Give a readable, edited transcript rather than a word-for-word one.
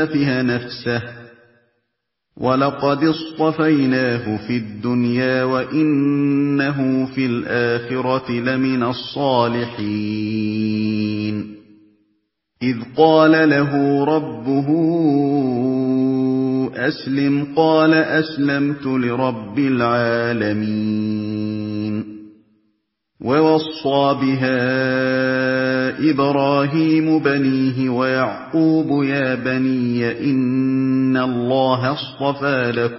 فِيهَا نَفْسَهُ وَلَقَدِ اصْطَفَيْنَاهُ فِي الدُّنْيَا وَإِنَّهُ فِي الْآخِرَةِ لَمِنَ الصَّالِحِينَ إِذْ قَالَ لَهُ رَبُّهُ أَسْلِمْ قَالَ أَسْلَمْتُ لِرَبِّ الْعَالَمِينَ وَوَصَّىٰ بِهَا إِبْرَاهِيمُ بَنِيهِ وَيَعْقُوبُ يَا بَنِيَّ إِنَّ اللَّهَ اصْطَفَىٰ لَكُمُ